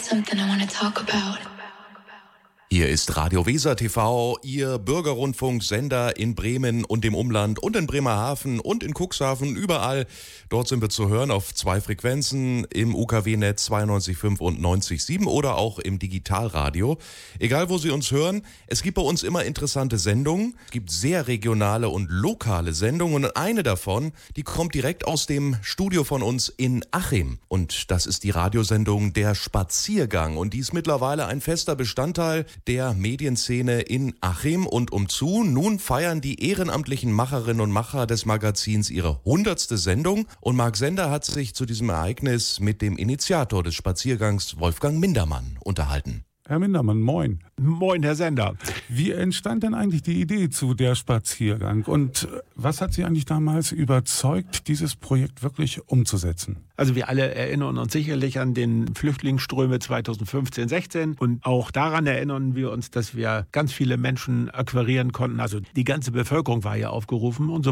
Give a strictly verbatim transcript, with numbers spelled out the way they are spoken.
something I want to talk about. Hier ist Radio Weser T V, Ihr Bürgerrundfunksender in Bremen und dem Umland und in Bremerhaven und in Cuxhaven, überall. Dort sind wir zu hören auf zwei Frequenzen im U K W-Netz zweiundneunzig Komma fünf und neunzig Komma sieben oder auch im Digitalradio. Egal, wo Sie uns hören, es gibt bei uns immer interessante Sendungen. Es gibt sehr regionale und lokale Sendungen und eine davon, die kommt direkt aus dem Studio von uns in Achim. Und das ist die Radiosendung Der Spaziergang und die ist mittlerweile ein fester Bestandteil der Medienszene in Achim und umzu. Nun feiern die ehrenamtlichen Macherinnen und Macher des Magazins ihre hundertste Sendung und Marc Sender hat sich zu diesem Ereignis mit dem Initiator des Spaziergangs, Wolfgang Mindermann, unterhalten. Herr Mindermann, moin. Moin, Herr Sender. Wie entstand denn eigentlich die Idee zu Der Spaziergang und was hat Sie eigentlich damals überzeugt, dieses Projekt wirklich umzusetzen? Also wir alle erinnern uns sicherlich an den Flüchtlingsströme zweitausendfünfzehn sechzehn und auch daran erinnern wir uns, dass wir ganz viele Menschen akquirieren konnten. Also die ganze Bevölkerung war ja aufgerufen und so